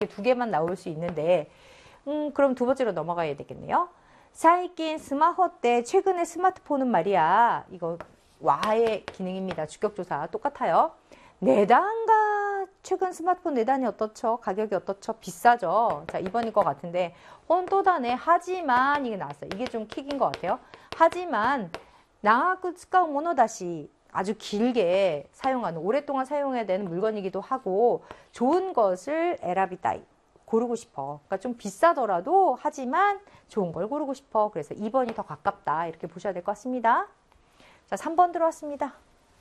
두 개만 나올 수 있는데 그럼 두 번째로 넘어가야 되겠네요. 사이킨 스마호 때 최근에 스마트폰은 말이야. 이거 와의 기능입니다. 주격조사 똑같아요. 내단가 최근 스마트폰 내단이 어떻죠? 가격이 어떻죠? 비싸죠. 자, 2번일 것 같은데 혼토단에 하지만 이게 나왔어요. 이게 좀 킥인 것 같아요. 하지만 나하쿠 쓰까우 모노다시 아주 길게 사용하는 오랫동안 사용해야 되는 물건이기도 하고 좋은 것을 에라비타이 고르고 싶어. 그러니까 좀 비싸더라도 하지만 좋은 걸 고르고 싶어. 그래서 2번이 더 가깝다. 이렇게 보셔야 될 것 같습니다. 자, 3번 들어왔습니다.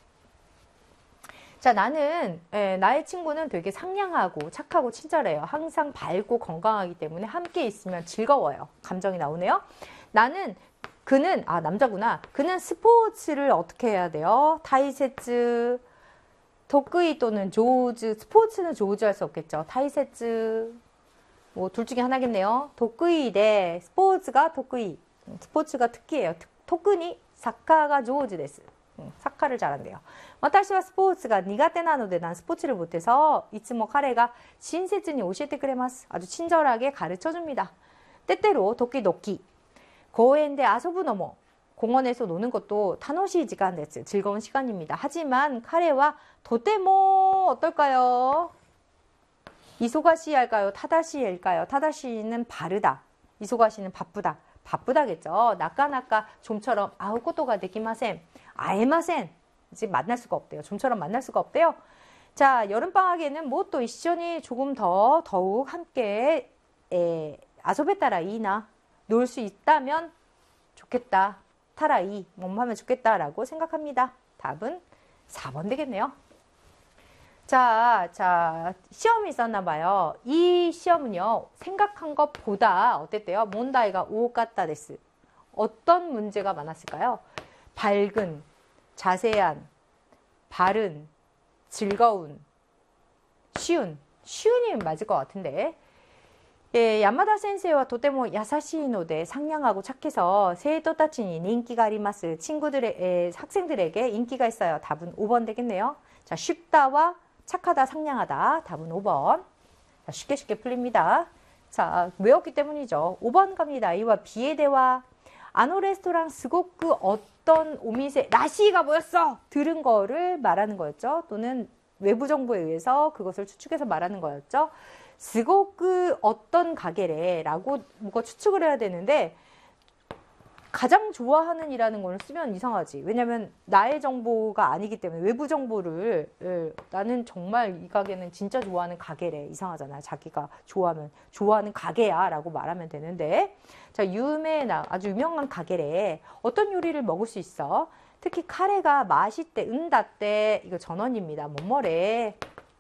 자, 나의 친구는 되게 상냥하고 착하고 친절해요. 항상 밝고 건강하기 때문에 함께 있으면 즐거워요. 감정이 나오네요. 그는 남자구나. 그는 스포츠를 어떻게 해야 돼요? 타이세츠, 도쿠이 또는 조우즈. 스포츠는 조우즈 할 수 없겠죠. 타이세츠, 뭐 둘 중에 하나겠네요. 도쿠이 대 스포츠가 도쿠이. 스포츠가 특기예요. 토쿠니 사카가 조우즈 데스. 사카를 잘한대요. 와타시와 스포츠가 니가테나노데 난 스포츠를 못해서 이츠모 카레가 신세츠니 오시에테 그레마스. 아주 친절하게 가르쳐 줍니다. 때때로 도끼도끼 고엔데 아소부노모 공원에서 노는 것도 타노시 시간 데스. 즐거운 시간입니다. 하지만 카레와 도테모 어떨까요? 이소가시 할까요? 타다시일까요? 타다시는 바르다. 이소가시는 바쁘다. 바쁘다겠죠. 나까나까 좀처럼 아우코토가 데키마센. 아에마센. 이제 만날 수가 없대요. 좀처럼 만날 수가 없대요. 자, 여름방학에는 뭐 또 이시전이 조금 더욱 함께 아소베따라 이나 놀 수 있다면 좋겠다. 타라이 몸하면 좋겠다라고 생각합니다. 답은 4번 되겠네요. 자, 시험이 있었나 봐요. 이 시험은요, 생각한 것보다 어땠대요? 몬다이가 오까따 데스. 어떤 문제가 많았을까요? 밝은, 자세한, 바른, 즐거운, 쉬운이 맞을 것 같은데. 예, 야마다 센세이와 도테모 야사시노데 상냥하고 착해서 세이토타치니 인기가 아리마스. 학생들에게 인기가 있어요. 답은 5번 되겠네요. 자, 쉽다와 착하다, 상냥하다. 답은 5번. 자, 쉽게 풀립니다. 자, 외웠기 때문이죠. 5번 갑니다. 이와 비의 대화. 아노 레스토랑 스고쿠 어떤 오미세 라시가 뭐였어? 들은 거를 말하는 거였죠. 또는 외부 정보에 의해서 그것을 추측해서 말하는 거였죠. 스고쿠 어떤 가게래 라고 뭔가 추측을 해야 되는데 가장 좋아하는 이라는 걸 쓰면 이상하지. 왜냐면 나의 정보가 아니기 때문에 외부 정보를 나는 정말 이 가게는 진짜 좋아하는 가게래. 이상하잖아. 자기가 좋아하는 가게야 라고 말하면 되는데 자, 아주 유명한 가게래. 어떤 요리를 먹을 수 있어? 특히 카레가 맛있대, 은다때. 이거 전원입니다. 뭐뭐래.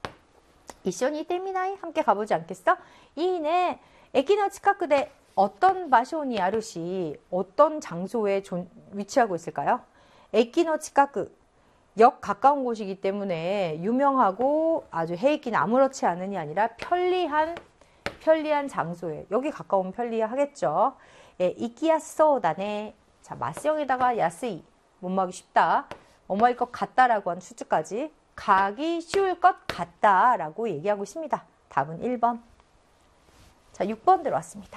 이쇼니 때미나이 함께 가보지 않겠어? 이네 에키노 치카쿠데 어떤 바쇼니 아르시 어떤 장소에 위치하고 있을까요? 에키노 치카쿠 역 가까운 곳이기 때문에 유명하고 아주 헤이키는 아무렇지 않은이 아니라 편리한 장소에 여기 가까우면 편리하겠죠. 예, 이키야소다네. 자, 마스형에다가 야스이 못막이 쉽다. 뭐뭐일 것 같다라고 하는 추측까지 가기 쉬울 것 같다라고 얘기하고 있습니다. 답은 1번. 자, 6번 들어왔습니다.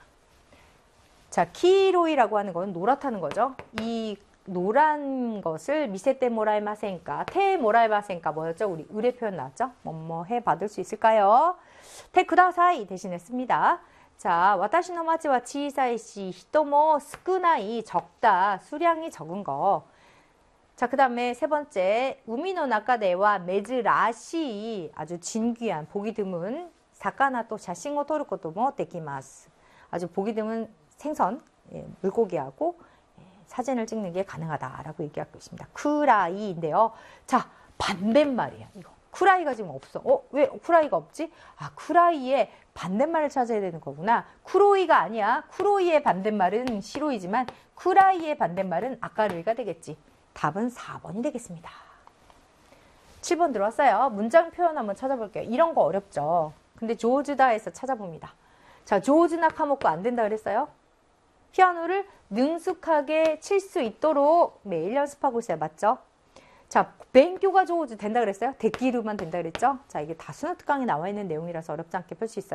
자, 키로이라고 하는 건 노랗다는 거죠. 이 노란 것을 미세테 모라이마센까, 테 모라이마센까 뭐였죠? 우리 의뢰 표현 나왔죠? 뭐뭐 해 받을 수 있을까요? 테 쿠다사이 대신했습니다. 자, 와타시노 마치와 치사이시 히토모 스쿠나이 적다, 수량이 적은 거. 자, 그 다음에 세 번째, 우미노 나카데와 메즈라시 아주 진귀한 보기 드문 사카나 또 자신고 토르 것도 뭐 데키마스. 아주 보기 드문 생선, 물고기하고 사진을 찍는 게 가능하다라고 얘기하고 있습니다. 쿠라이인데요. 자, 반대말이에요. 이거 쿠라이가 지금 없어. 왜 쿠라이가 없지? 아, 쿠라이의 반대말을 찾아야 되는 거구나. 쿠로이가 아니야. 쿠로이의 반대말은 시로이지만 쿠라이의 반대말은 아까루이가 되겠지. 답은 4번이 되겠습니다. 7번 들어왔어요. 문장 표현 한번 찾아볼게요. 이런 거 어렵죠. 근데 조즈다에서 찾아봅니다. 자, 조즈나 카모쿠 안 된다 그랬어요? 피아노를 능숙하게 칠 수 있도록 매일 연습하고 있어요. 맞죠? 자, 벤교가 조즈 된다 그랬어요? 데키루만 된다 그랬죠? 자, 이게 다수노 특강에 나와 있는 내용이라서 어렵지 않게 풀 수 있어요.